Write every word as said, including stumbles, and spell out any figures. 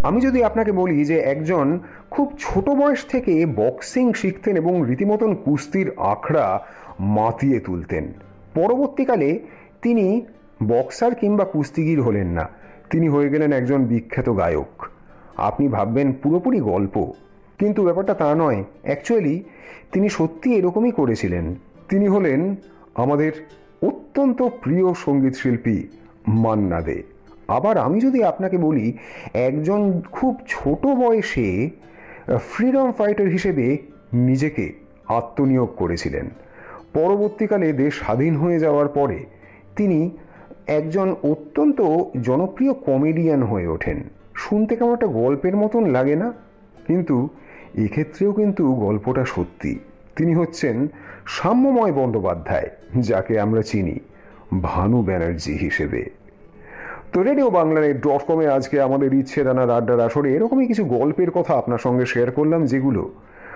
আমি যদি আপনাকে বলি যে একজন খুব ছোট বয়স থেকে বক্সিং শিখতেন এবং রীতিমতন কুস্তির আখড়া মাতিয়ে তুলতেন, পরবর্তীকালে তিনি বক্সার কিংবা কুস্তিগির হলেন না, তিনি হয়ে গেলেন একজন বিখ্যাত গায়ক, আপনি ভাববেন পুরোপুরি গল্প, কিন্তু ব্যাপারটা তা নয়। অ্যাকচুয়ালি তিনি সত্যি এরকমই করেছিলেন। তিনি হলেন আমাদের অত্যন্ত প্রিয় সঙ্গীত শিল্পী মান্না দে। আবার আমি যদি আপনাকে বলি একজন খুব ছোট বয়সে ফ্রিডম ফাইটার হিসেবে নিজেকে আত্মনিয়োগ করেছিলেন, পরবর্তীকালে দেশ স্বাধীন হয়ে যাওয়ার পরে তিনি একজন অত্যন্ত জনপ্রিয় কমেডিয়ান হয়ে ওঠেন। শুনতে কেমন একটা গল্পের মতন লাগে না? কিন্তু এক্ষেত্রেও কিন্তু গল্পটা সত্যি। তিনি হচ্ছেন সাম্যময় বন্দ্যোপাধ্যায়, যাকে আমরা চিনি ভানু ব্যানার্জি হিসেবে। তো রেডিও বাংলার ডট কমে আজকে আমাদের ইচ্ছে রানার আড্ডার আসরে এরকমই কিছু গল্পের কথা আপনার সঙ্গে শেয়ার করলাম, যেগুলো